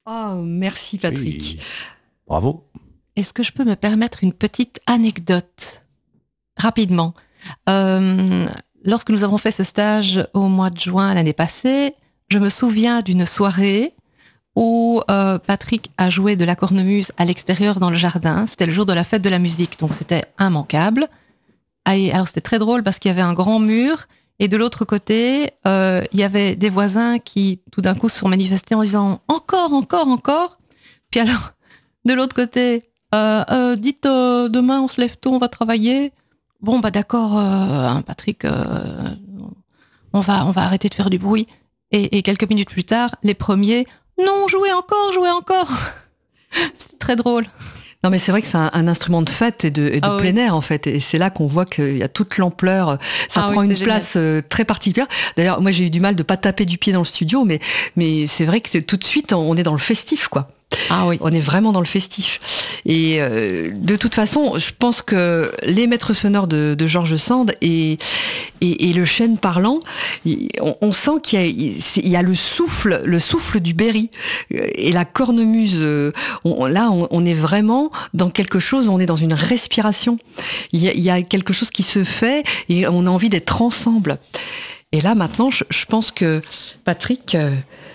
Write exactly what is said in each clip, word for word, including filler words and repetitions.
Oh, merci Patrick. Oui. Bravo. Est-ce que je peux me permettre une petite anecdote rapidement? Euh, Lorsque nous avons fait ce stage au mois de juin l'année passée, je me souviens d'une soirée où euh, Patrick a joué de la cornemuse à l'extérieur dans le jardin. C'était le jour de la fête de la musique, donc c'était immanquable. Et alors c'était très drôle parce qu'il y avait un grand mur et de l'autre côté, euh, il y avait des voisins qui tout d'un coup se sont manifestés en disant encore, encore, encore. Puis alors, de l'autre côté, euh, euh, dites euh, demain on se lève tôt, on va travailler. Bon bah d'accord, euh, hein, Patrick, euh, on va on va arrêter de faire du bruit. Et, et quelques minutes plus tard, les premiers, non, jouez encore, jouez encore. C'est très drôle. Non, mais c'est vrai que c'est un, un instrument de fête et de, et de Ah plein oui. air, en fait. Et c'est là qu'on voit qu'il y a toute l'ampleur. Ça Ah oui, prend une c'était génial. place euh, très particulière. D'ailleurs, moi, j'ai eu du mal de pas taper du pied dans le studio, mais, mais c'est vrai que c'est, tout de suite, on est dans le festif, quoi. Ah oui. On est vraiment dans le festif. Et euh, de toute façon, je pense que les maîtres sonores de, de George Sand et, et, et le chêne parlant, on, on sent qu'il y a, il y a le souffle, le souffle du Berry et la cornemuse. On, là, on, on est vraiment dans quelque chose. On est dans une respiration. Il y a, il y a quelque chose qui se fait et on a envie d'être ensemble. Et là, maintenant, je, je pense que Patrick. Euh,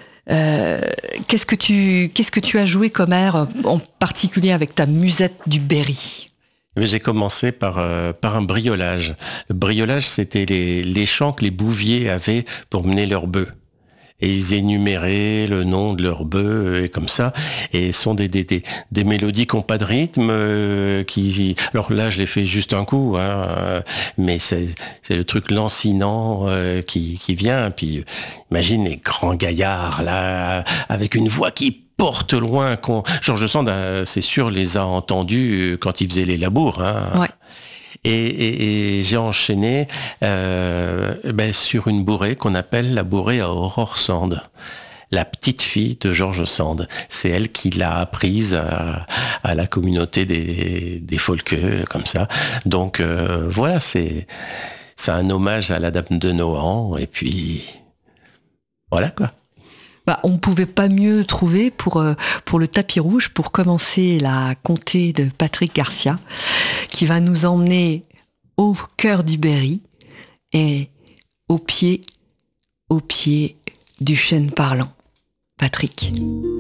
Euh, qu'est-ce que tu qu'est-ce que tu as joué comme air, en particulier avec ta musette du Berry? Mais j'ai commencé par, euh, par un briolage. Le briolage, c'était les, les chants que les bouviers avaient pour mener leurs bœufs. Et ils énuméraient le nom de leur bœuf et comme ça. Et ce sont des, des, des, des mélodies qui n'ont pas de rythme. Euh, qui... Alors là, je l'ai fait juste un coup, hein, euh, mais c'est, c'est le truc lancinant euh, qui, qui vient. Puis euh, imagine les grands gaillards là, avec une voix qui porte loin. Qu'on... Georges Sand, euh, c'est sûr, les a entendus quand il faisait les labours. Hein. Ouais. Et, et, et j'ai enchaîné euh, ben, sur une bourrée qu'on appelle la bourrée à Aurore Sand. La petite fille de George Sand. C'est elle qui l'a apprise à, à la communauté des, des folkeux, comme ça. Donc euh, voilà, c'est, c'est un hommage à la Dame de Nohant. Et puis, voilà quoi. Bah, on ne pouvait pas mieux trouver pour, euh, pour le tapis rouge, pour commencer la comté de Patrick Garcia, qui va nous emmener au cœur du Berry et au pied, au pied du chêne parlant. Patrick.